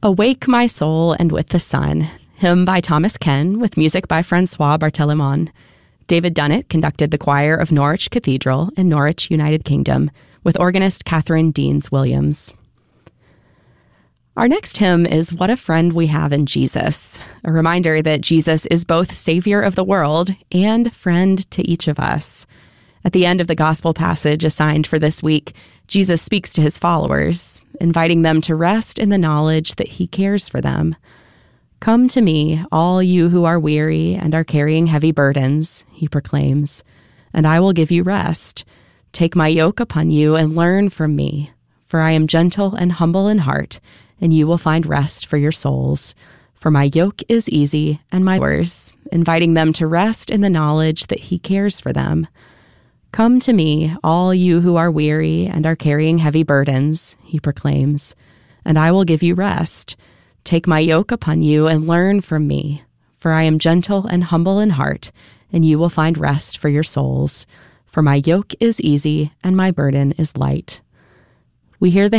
Awake My Soul and With the Sun, hymn by Thomas Ken with music by Francois Barthellemon. David Dunnett conducted the choir of Norwich Cathedral in Norwich, United Kingdom, with organist Catherine Deans Williams. Our next hymn is What a Friend We Have in Jesus, a reminder that Jesus is both Savior of the world and friend to each of us. At the end of the gospel passage assigned for this week, Jesus speaks to his followers, inviting them to rest in the knowledge that he cares for them. Come to me, all you who are weary and are carrying heavy burdens, he proclaims, and I will give you rest. Take my yoke upon you and learn from me, for I am gentle and humble in heart, and you will find rest for your souls. For my yoke is easy and my words, inviting them to rest in the knowledge that he cares for them. Come to me, all you who are weary and are carrying heavy burdens, he proclaims, and I will give you rest. Take my yoke upon you and learn from me, for I am gentle and humble in heart, and you will find rest for your souls. For my yoke is easy and my burden is light. We hear the